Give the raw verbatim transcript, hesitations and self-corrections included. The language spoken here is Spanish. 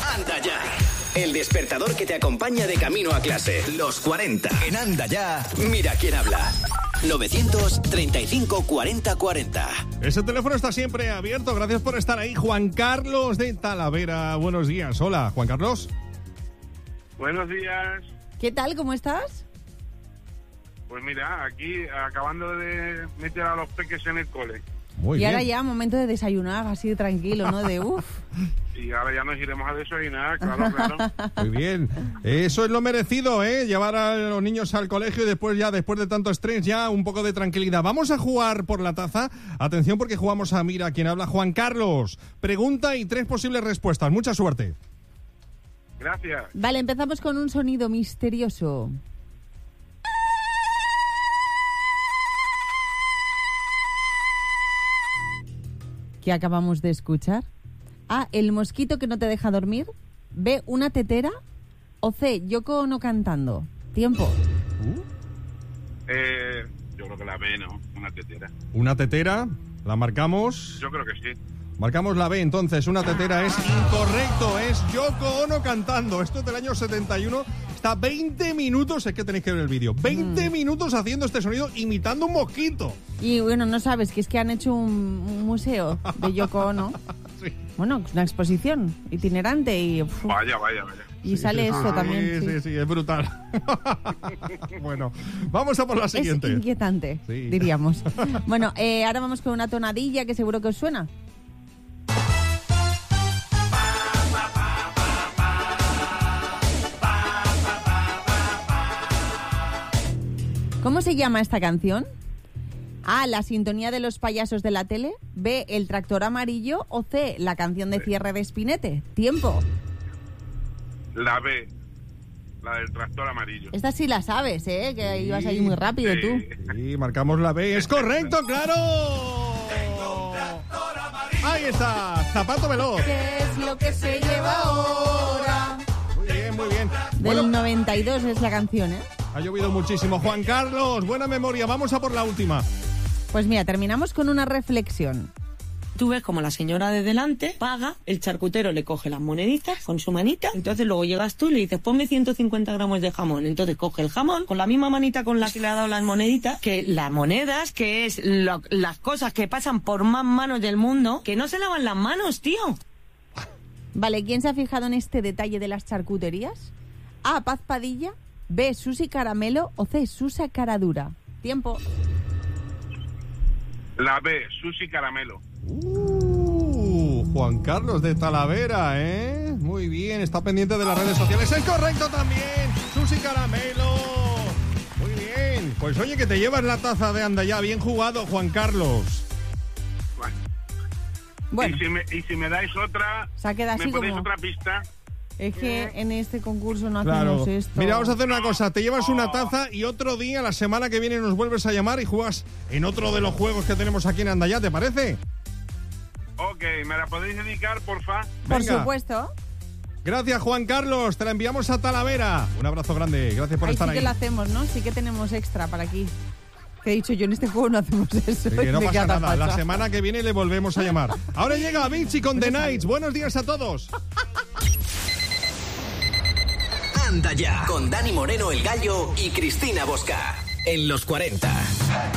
Anda Ya. El despertador que te acompaña de camino a clase. Los cuarenta. En Anda Ya. Mira quién habla. novecientos treinta y cinco cuarenta cuarenta. Ese teléfono está siempre abierto. Gracias por estar ahí. Juan Carlos de Talavera. Buenos días. Hola, Juan Carlos. Buenos días. ¿Qué tal? ¿Cómo estás? Pues mira, aquí acabando de meter a los peques en el cole. Muy y bien. ahora ya momento de desayunar, así tranquilo, ¿no? De uff. Y ahora ya nos iremos a desayunar, claro, claro. Muy bien. Eso es lo merecido, ¿eh? Llevar a los niños al colegio y después ya, después de tanto estrés, ya un poco de tranquilidad. Vamos a jugar por la taza. Atención porque jugamos a Mira quién habla. Juan Carlos, pregunta y tres posibles respuestas. Mucha suerte. Gracias. Vale, empezamos con un sonido misterioso. ¿Qué acabamos de escuchar? A, el mosquito que no te deja dormir. B, una tetera. O C, Yoko Ono cantando. Tiempo. Uh. Eh, yo creo que la B, ¿no? Una tetera. Una tetera, la marcamos. Yo creo que sí. Marcamos la B, entonces, una tetera es incorrecto, es Yoko Ono cantando. Esto es del año setenta y uno, está veinte minutos, es que tenéis que ver el vídeo, veinte mm. minutos haciendo este sonido, imitando un mosquito. Y bueno, no sabes, que es que han hecho un, un museo de Yoko Ono. Sí. Bueno, una exposición itinerante y... Uf, vaya, vaya, vaya. Y sí, sale sí, eso sí, también. Sí, sí, sí, es brutal. Bueno, vamos a por la siguiente. Es inquietante, sí. diríamos. Bueno, eh, ahora vamos con una tonadilla que seguro que os suena. ¿Cómo se llama esta canción? A, la sintonía de los payasos de la tele. B, el tractor amarillo. O C, la canción de cierre de Spinette. Tiempo. La B, la del tractor amarillo. Esta sí la sabes, ¿eh? Que sí, ibas ahí muy rápido sí. tú. Sí, marcamos la B. ¡Es correcto, claro! Tengo un tractor amarillo. Ahí está, zapato veloz. ¿Qué es lo que se lleva ahora? Muy bien, muy bien. Del bueno, noventa y dos es la canción, ¿eh? Ha llovido muchísimo. Juan Carlos, buena memoria. Vamos a por la última. Pues mira, terminamos con una reflexión. Tú ves como la señora de delante paga, el charcutero le coge las moneditas con su manita, entonces luego llegas tú y le dices, ponme ciento cincuenta gramos de jamón. Entonces coge el jamón con la misma manita con la que le ha dado las moneditas, que las monedas, que es lo, las cosas que pasan por más manos del mundo, que no se lavan las manos, tío. Vale, ¿quién se ha fijado en este detalle de las charcuterías? A, Paz Padilla. B, Susi Caramelo. O C, Susa Caradura. Tiempo. La B, Susi Caramelo. Uh, Juan Carlos de Talavera, ¿eh? Muy bien, está pendiente de las redes sociales. ¡Es correcto también! Susi Caramelo. Muy bien. Pues oye, que te llevas la taza de Anda Ya. Bien jugado, Juan Carlos. Bueno. Bueno. Y si me, y si me dais otra, se ha quedado me así ponéis como... otra pista. Es que en este concurso no claro. hacemos esto. Mira, vamos a hacer una cosa. Te llevas una taza y otro día, la semana que viene, nos vuelves a llamar y juegas en otro de los juegos que tenemos aquí en Anda Ya, ¿te parece? Ok, ¿me la podéis dedicar, porfa? Por Venga. supuesto. Gracias, Juan Carlos. Te la enviamos a Talavera. Un abrazo grande. Gracias por ahí estar sí ahí. que lo hacemos, ¿no? Sí que tenemos extra para aquí. Que he dicho yo, en este juego no hacemos eso. Sí, que no pasa nada. Facha. La semana que viene le volvemos a llamar. Ahora llega Avicii con The Nights. Buenos días a todos. Anda Ya, con Dani Moreno el Gallo y Cristina Bosca. En los cuarenta.